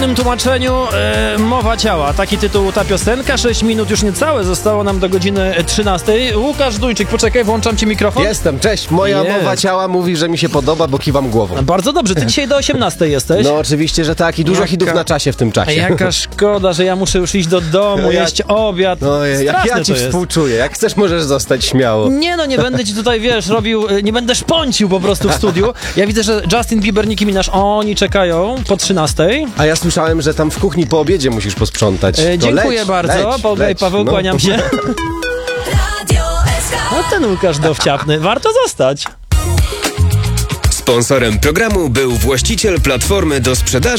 W tym tłumaczeniu mowa ciała. Taki tytuł ta piosenka. 6 minut już niecałe zostało nam do godziny 13. Łukasz Dujczyk, poczekaj, włączam ci mikrofon. Jestem, cześć. Moja mowa ciała mówi, że mi się podoba, bo kiwam głową. Bardzo dobrze, ty dzisiaj do 18 jesteś. No oczywiście, że tak i dużo hitów na czasie w tym czasie. Jaka szkoda, że ja muszę już iść do domu, jeść obiad. No, jak ja ci współczuję. Jak chcesz, możesz zostać śmiało. Nie no, nie będę ci tutaj, wiesz, robił, nie będę szponcił po prostu w studiu. Ja widzę, że Justin Bieber, Nicki Minaj, oni czekają po 13. A ja słyszałem, że tam w kuchni po obiedzie musisz posprzątać. Dziękuję bardzo. Paweł, kłaniam się. No ten Łukasz dowciapny. Warto zostać. Sponsorem programu był właściciel platformy do sprzedaży